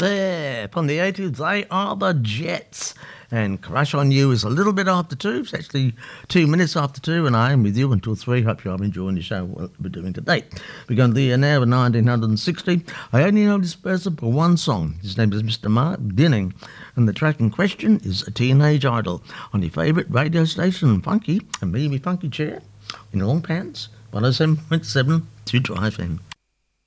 there from the 80s. They are the Jets. And Crush on You is a little bit after 2. It's actually 2 minutes after 2, and I am with you until 3. Hope you're enjoying the show, what we're doing today. We're going to the year now of 1960. I only know this person for one song. His name is Mr. Mark Dinning, and the track in question is A Teenage Idol on your favourite radio station, Funky, and me, my funky chair, in long pants, 107.7 to Drive In.